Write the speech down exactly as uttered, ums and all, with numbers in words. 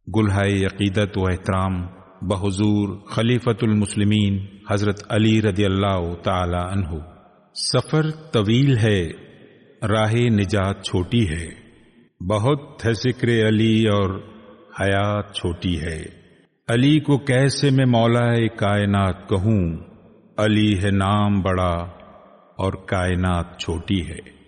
गुलहाए अकीदत व एहतराम बहुजूर खलीफतुल मुस्लिमीन हजरत अली रदियल्लाहु ताला अन्हु। सफर तवील है, राहे निजात छोटी है, बहुत है जिक्र अली और हयात छोटी है। अली को कैसे मैं मौलाए कायनात कहूँ, अली है नाम बड़ा और कायनात छोटी है।